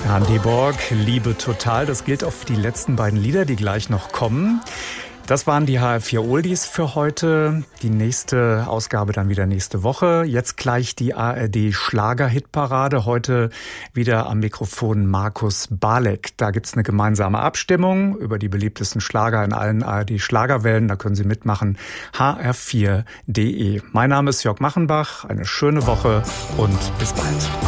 Andy Borg, Liebe total. Das gilt auch für die letzten beiden Lieder, die gleich noch kommen. Das waren die HR4 Oldies für heute. Die nächste Ausgabe dann wieder nächste Woche. Jetzt gleich die ARD Schlager-Hitparade. Heute wieder am Mikrofon Markus Balek. Da gibt's eine gemeinsame Abstimmung über die beliebtesten Schlager in allen ARD Schlagerwellen. Da können Sie mitmachen. hr4.de. Mein Name ist Jörg Machenbach. Eine schöne Woche und bis bald.